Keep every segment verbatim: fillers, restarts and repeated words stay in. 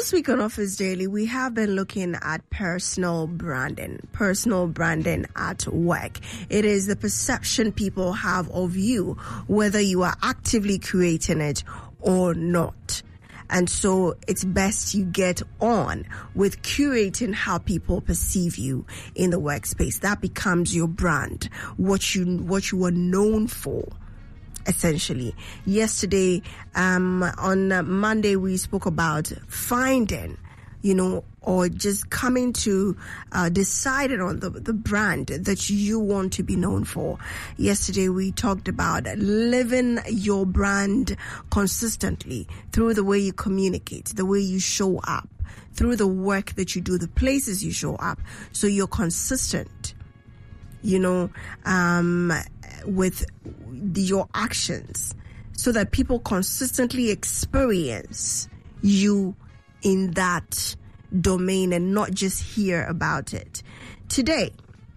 This week on Office Daily, we have been looking at personal branding, personal branding at work. It is the perception people have of you, whether you are actively creating it or not. And so it's best you get on with curating how people perceive you in the workspace. That becomes your brand, what you, what you are known for. Essentially, yesterday, um, on uh, Monday, we spoke about finding, you know, or just coming to uh, decided on the, the brand that you want to be known for. Yesterday, we talked about living your brand consistently through the way you communicate, the way you show up, through the work that you do, the places you show up. So you're consistent, you know, um, with your actions, so that people consistently experience you in that domain and not just hear about it. Today,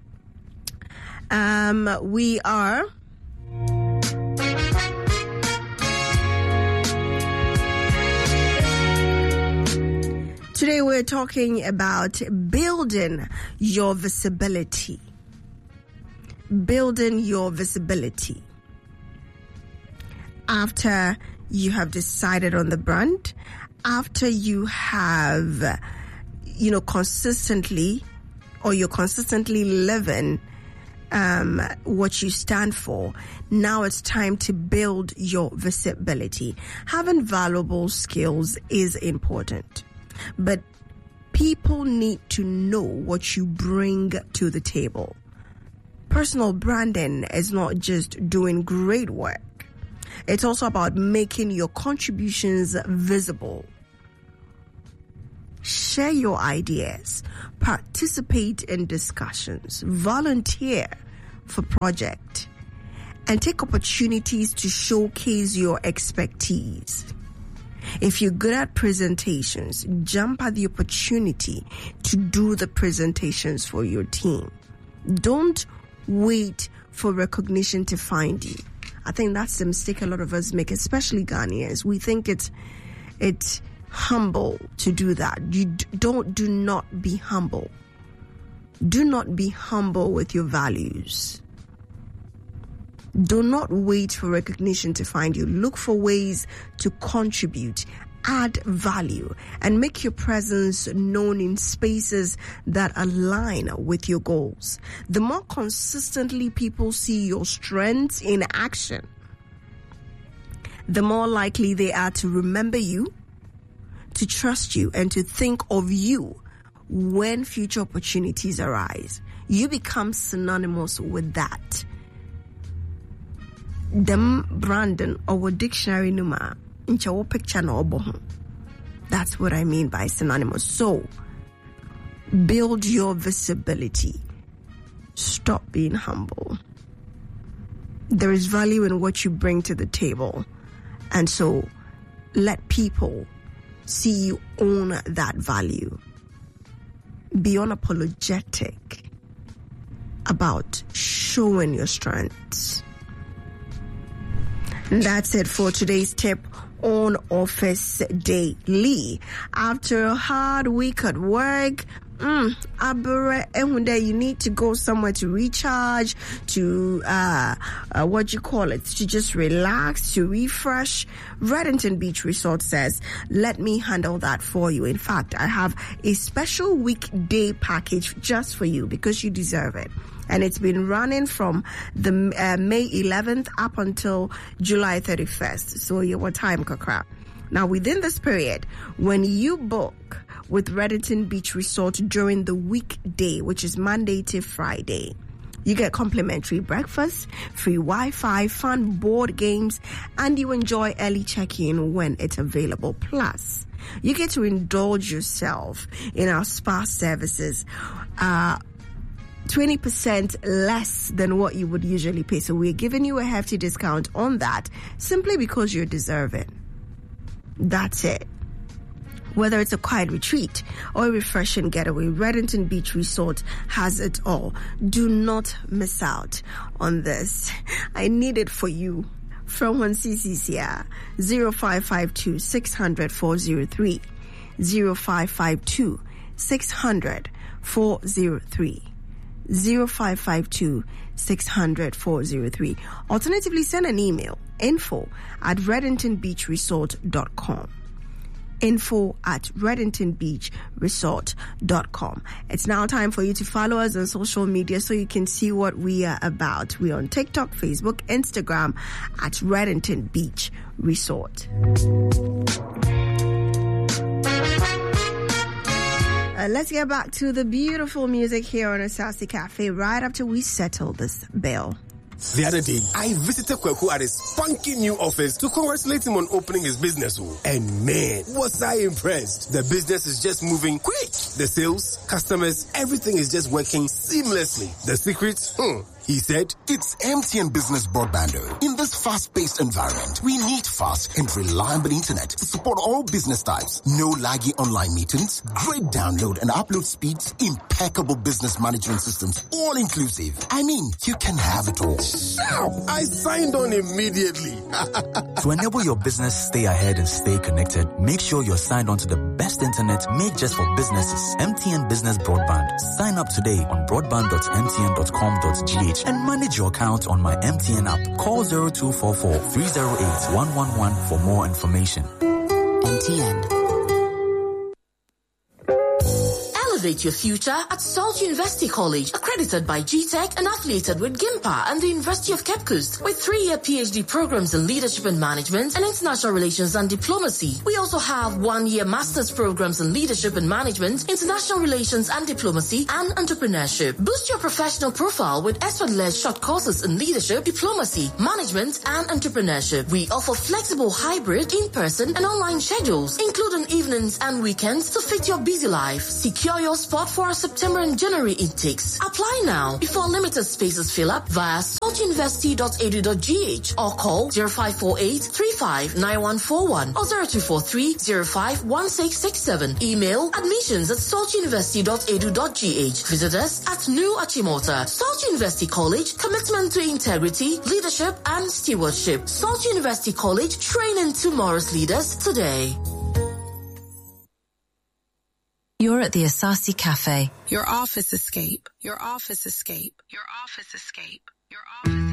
um, we are today we're talking about building your visibility. Building your visibility. After you have decided on the brand, after you have, you know, consistently, or you're consistently living um, what you stand for, now it's time to build your visibility. Having valuable skills is important, but people need to know what you bring to the table. Personal branding is not just doing great work. It's also about making your contributions visible. Share your ideas, participate in discussions, volunteer for projects, and take opportunities to showcase your expertise. If you're good at presentations, jump at the opportunity to do the presentations for your team. Don't wait for recognition to find you. I think that's the mistake a lot of us make, especially Ghanaians. We think it's it's humble to do that. You d- don't do not be humble. Do not be humble with your values. Do not wait for recognition to find you. Look for ways to contribute, add value, and make your presence known in spaces that align with your goals. The more consistently people see your strengths in action, the more likely they are to remember you, to trust you, and to think of you when future opportunities arise. You become synonymous with that. Dem Brandon or dictionary numa. That's what I mean by synonymous. So, build your visibility. Stop being humble. There is value in what you bring to the table. And so, let people see you own that value. Be unapologetic about showing your strengths. And that's it for today's tip on Office Daily. After a hard week at work, mm, you need to go somewhere to recharge, to uh, uh, what you call it, to just relax, to refresh. Reddington Beach Resort says, let me handle that for you. In fact, I have a special weekday package just for you because you deserve it. And it's been running from the uh, May eleventh up until July thirty-first. So you what time, kakra? Now, within this period, when you book with Reddington Beach Resort during the weekday, which is Monday to Friday, you get complimentary breakfast, free Wi-Fi, fun board games, and you enjoy early check-in when it's available. Plus, you get to indulge yourself in our spa services, uh, twenty percent less than what you would usually pay. So we're giving you a hefty discount on that simply because you deserve it. That's it. Whether it's a quiet retreat or a refreshing getaway, Reddington Beach Resort has it all. Do not miss out on this. I need it for you. From one C C C R zero five five two six zero zero four zero three zero five five two, six hundred, four zero three. zero five five two, six hundred, four zero three. Alternatively, send an email, info at reddington beach resort dot com. Info at reddington beach resort dot com. It's now time for you to follow us on social media so you can see what we are about. We're on TikTok, Facebook, Instagram at Reddington Beach Resort. Uh, let's get back to the beautiful music here on Asasi Cafe right after we settle this bill. The other day, I visited Kweku at his spunky new office to congratulate him on opening his business. And man, was I impressed. The business is just moving quick. The sales, customers, everything is just working seamlessly. The secret? Hmm. He said, it's M T N Business Broadband. In this fast-paced environment, we need fast and reliable internet to support all business types. No laggy online meetings, great download and upload speeds, impeccable business management systems, all inclusive. I mean, you can have it all. Sharp! I signed on immediately. To enable your business stay ahead and stay connected, make sure you're signed on to the best internet made just for businesses. M T N Business Broadband. Sign up today on broadband dot m t n dot com dot g h and manage your account on my M T N app. Call zero two four four, three zero eight, one one one for more information. M T N. Elevate your future at Salt University College, accredited by G TEC and affiliated with GIMPA and the University of Cape Coast, with three-year P H D programs in leadership and management and international relations and diplomacy. We also have one-year master's programs in leadership and management, international relations and diplomacy, and entrepreneurship. Boost your professional profile with expert-led short courses in leadership, diplomacy, management, and entrepreneurship. We offer flexible hybrid, in-person, and online schedules, including evenings and weekends to fit your busy life. Secure your spot for our September and January intakes. Apply now before limited spaces fill up via salt university dot e d u dot g h or call zero five four eight, three five nine one four one or zero two four three, zero five one six six seven. Email admissions at salt university dot e d u dot g h. Visit us at New Achimota. Salt University College, commitment to integrity, leadership, and stewardship. Salt University College, training tomorrow's leaders today. You're at the Asasi Cafe. Your office escape. Your office escape. Your office escape. Your office